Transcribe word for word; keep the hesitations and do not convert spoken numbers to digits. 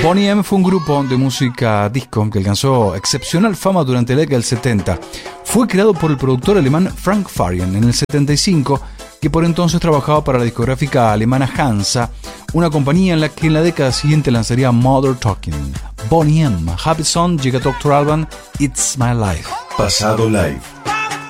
Boney M fue un grupo de música disco que alcanzó excepcional fama durante la década del setenta. Fue creado por el productor alemán Frank Farian en el setenta y cinco, que por entonces trabajaba para la discográfica alemana Hansa, una compañía en la que en la década siguiente lanzaría Mother Talking. Boney M, Happy Song, llega Doctor Alban, It's My Life. Pasado Live.